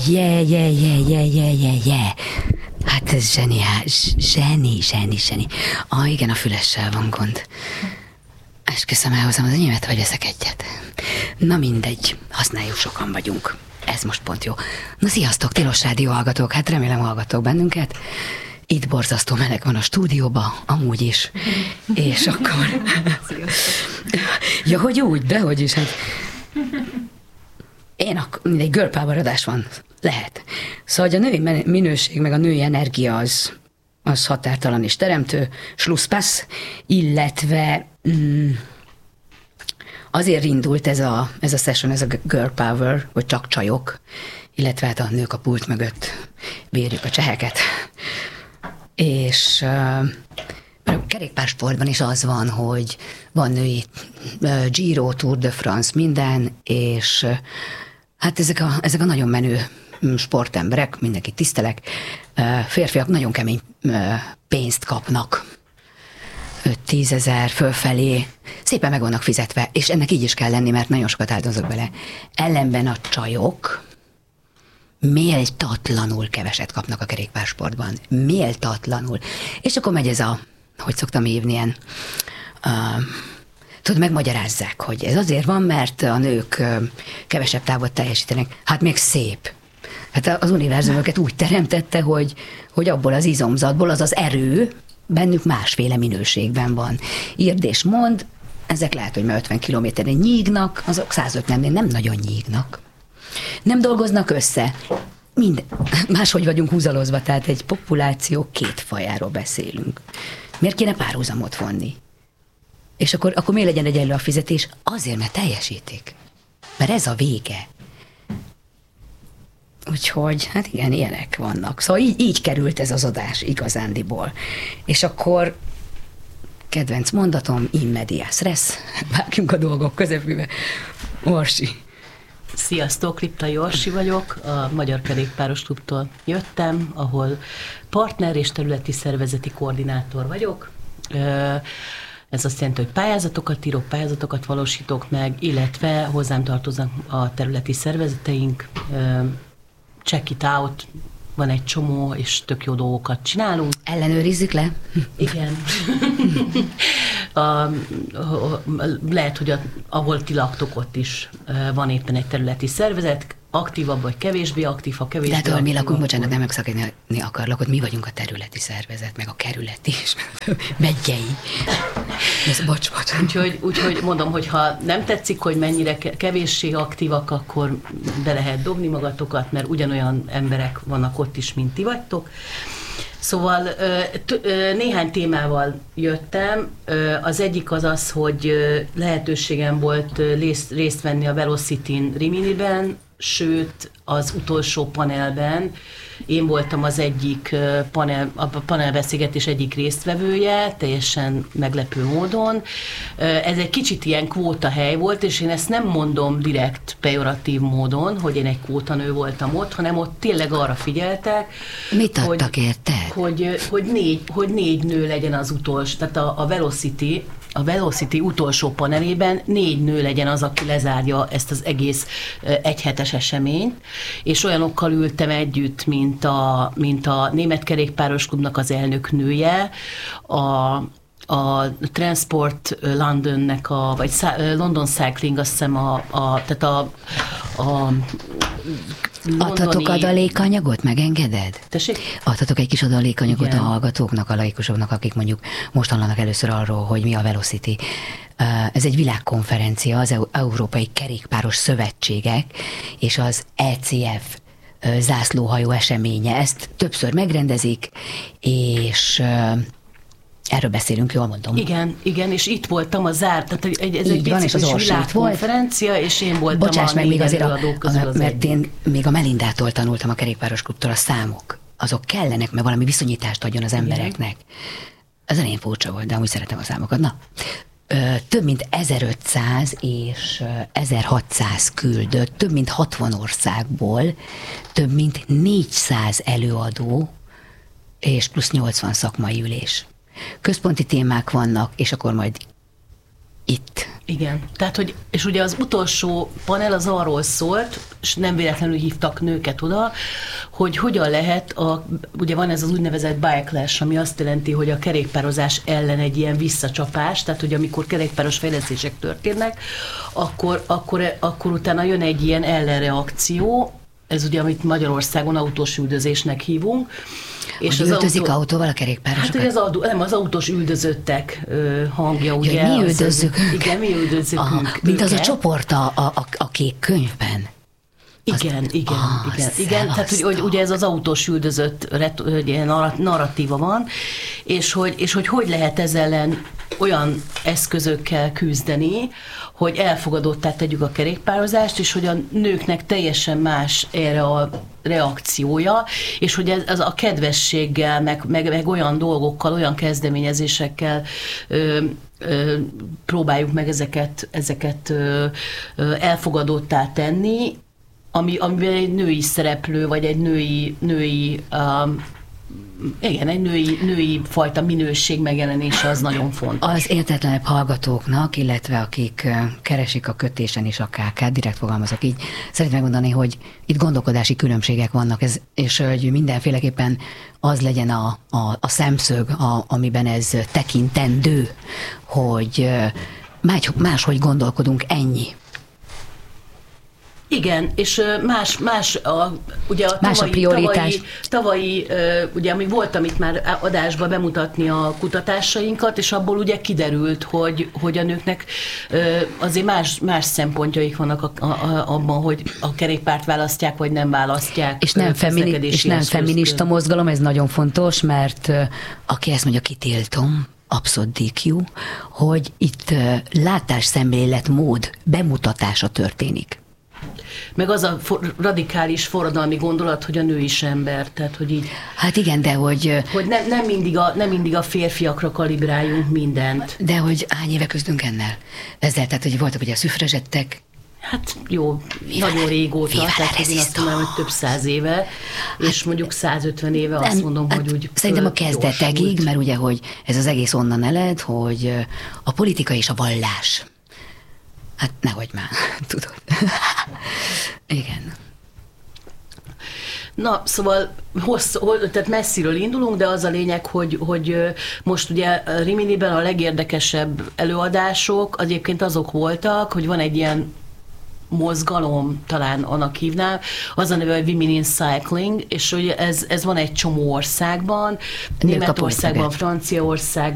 Yeah. Hát ez zseniális. Zseni. Igen, a fülessel van gond. Esküszöm, elhozom az enyémet, vagy veszek egyet. Na mindegy, használjuk, sokan vagyunk. Ez most pont jó. Na sziasztok, Tilos Rádió hallgatók, hát remélem hallgatók bennünket. Itt borzasztó meleg van a stúdióban, amúgy is. És akkor... Ja, hogy úgy, dehogy is, hát... Mindegy, girl power adás van. Lehet. Szóval, hogy a női minőség, meg a női energia az határtalan és teremtő, slusszpassz, illetve azért indult ez a session, ez a girl power, hogy csak csajok, illetve hát a nők a pult mögött bírjuk a cseheket. És a kerékpársportban is az van, hogy van női Giro, Tour de France, minden, és hát ezek a nagyon menő sportemberek, mindenkit tisztelek, férfiak nagyon kemény pénzt kapnak, 5-10 000 fölfelé, szépen meg vannak fizetve, és ennek így is kell lenni, mert nagyon sokat áldozok bele. Ellenben a csajok méltatlanul keveset kapnak a kerékpársportban. Méltatlanul. És akkor megy ez hogy szoktam hívni, ilyen, megmagyarázzák, hogy ez azért van, mert a nők kevesebb távot teljesítenek. Hát még szép. Hát az univerzum őket úgy teremtette, hogy abból az izomzatból az erő bennük másféle minőségben van. Írd és mondd, ezek lehet, hogy már 50 kilométeren nyígnak, azok 150-nél nem nagyon nyígnak. Nem dolgoznak össze. Máshogy vagyunk húzalozva, tehát egy populáció 2 fajáról beszélünk. Miért kéne párhuzamot vonni? És akkor miért legyen egyenlő a fizetés? Azért, mert teljesítik. Mert ez a vége. Úgyhogy, hát igen, ilyenek vannak. Szóval így került ez az adás igazándiból. És akkor kedvenc mondatom, in medias res, vágjunk a dolgok közepébe. Orsi. Sziasztok, Liptai Orsi vagyok, a Magyar Kerékpáros Klubtól jöttem, ahol partner és területi szervezeti koordinátor vagyok. Ez azt jelenti, hogy pályázatokat írok, pályázatokat valósítok meg, illetve hozzám tartoznak a területi szervezeteink. Check it out, van egy csomó, és tök jó dolgokat csinálunk. Ellenőrizzük le? Igen. Lehet, hogy ahol ti laktok, ott is van éppen egy területi szervezet, aktívabb vagy kevésbé aktív, ha kevésbé aktív. De hát, mi lakunk, bocsánat, nem megszakítani akarlak, ott mi vagyunk a területi szervezet, meg a kerületi is, megyei. Ez bocs. Úgyhogy mondom, hogy ha nem tetszik, hogy mennyire kevéssé aktívak, akkor be lehet dobni magatokat, mert ugyanolyan emberek vannak ott is, mint ti vagytok. Szóval néhány témával jöttem. Az egyik az, hogy lehetőségem volt részt venni a Velocity-n Riminiben, sőt az utolsó panelben én voltam az egyik a panelbeszélgetés egyik résztvevője, teljesen meglepő módon. Ez egy kicsit ilyen kvótahely volt, és én ezt nem mondom direkt pejoratív módon, hogy én egy kvótanő voltam ott, hanem ott tényleg arra figyeltek, mit adtak érte? Hogy 4 nő legyen az utolsó, tehát a Velocity utolsó panelében 4 nő legyen az, aki lezárja ezt az egész egyhetes eseményt, és olyanokkal ültem együtt, mint a Német Kerékpáros Klubnak az elnöknője, a Transport Londonnek, vagy London Cycling, azt hiszem, tehát a adhatok adalékanyagot, megengeded? Tessék? Adhatok egy kis adalékanyagot a hallgatóknak, a laikusoknak, akik mondjuk most hallanak először arról, hogy mi a Velocity. Ez egy világkonferencia, az Európai Kerékpáros Szövetségek és az ECF zászlóhajó eseménye. Ezt többször megrendezik, és erről beszélünk, jól mondom. Igen, és itt voltam a tehát ez egy picit világkonferencia, és én voltam Bocsáss meg, még azért mert én még a Melindától tanultam, a Kerékpáros Klubtól, a számok, azok kellenek, mert valami viszonyítást adjon az embereknek. Ez elég furcsa volt, de amúgy szeretem a számokat. Na, több mint 1500 és 1600 küldött, több mint 60 országból, több mint 400 előadó, és plusz 80 szakmai ülés. Központi témák vannak, és akkor majd itt Igen. Tehát, hogy, és ugye az utolsó panel az arról szólt, és nem véletlenül hívtak nőket oda, hogy hogyan lehet, ugye van ez az úgynevezett backlash, ami azt jelenti, hogy a kerékpározás ellen egy ilyen visszacsapás, tehát, hogy amikor kerékpáros fejlesztések történnek, akkor utána jön egy ilyen ellenreakció, ez ugye, amit Magyarországon autós üldözésnek hívunk. És az üldözik autóval a kerékpárosokat? Hát, nem, az autós üldözöttek hangja, ugye. Ja, mi üldözzük őket? Igen, mi üldözzük őket. Mint az a csoport a kék könyvben. Igen. Tehát, hogy ugye ez az autós üldözött narratíva van, és hogy lehet ezzel ellen olyan eszközökkel küzdeni, hogy elfogadottá tegyük a kerékpározást, és hogy a nőknek teljesen más erre a reakciója, és hogy ez a kedvességgel, meg olyan dolgokkal, olyan kezdeményezésekkel próbáljuk meg ezeket elfogadottá tenni, amiben egy női szereplő, vagy egy női női fajta minőség megjelenése az nagyon fontos. Az értetlenebb hallgatóknak, illetve akik keresik a kötésen is a KK-t, direkt fogalmazok így, szeretném megmondani, hogy itt gondolkodási különbségek vannak, és hogy mindenféleképpen az legyen a szemszög, amiben ez tekintendő, hogy máshogy gondolkodunk, ennyi. Igen, és más ugye a tavalyi, ugye amíg voltam itt már adásba bemutatni a kutatásainkat, és abból ugye kiderült, hogy a nőknek azért más szempontjaik vannak abban, hogy a kerékpárt választják, vagy nem választják. És nem feminista mozgalom, ez nagyon fontos, mert aki ezt mondja, kitiltom, abszolút DQ, hogy itt látásszemléletmód bemutatása történik. Meg az a radikális forradalmi gondolat, hogy a nő is ember, tehát hogy így... Hát igen, de hogy... Hogy nem mindig a férfiakra kalibráljunk mindent. De hogy hány éve küzdünk ennél? Ezzel, tehát hogy voltak ugye a szüfrezsettek. Hát jó, nagyon régóta, tehát én azt mondom, hogy több 100 éve, és mondjuk 150 éve azt mondom, hogy úgy... Szerintem a kezdetegig, mert ugye, hogy ez az egész onnan ered, hogy a politika és a vallás. Hát nehogy már, tudod. Igen. Na, szóval tehát messziről indulunk, de az a lényeg, hogy most ugye Riminiben a legérdekesebb előadások egyébként azok voltak, hogy van egy ilyen mozgalom, talán annak hívnám, az a neve, hogy Women in Cycling, és hogy ez van egy csomó országban, Németországban, Franciaországban,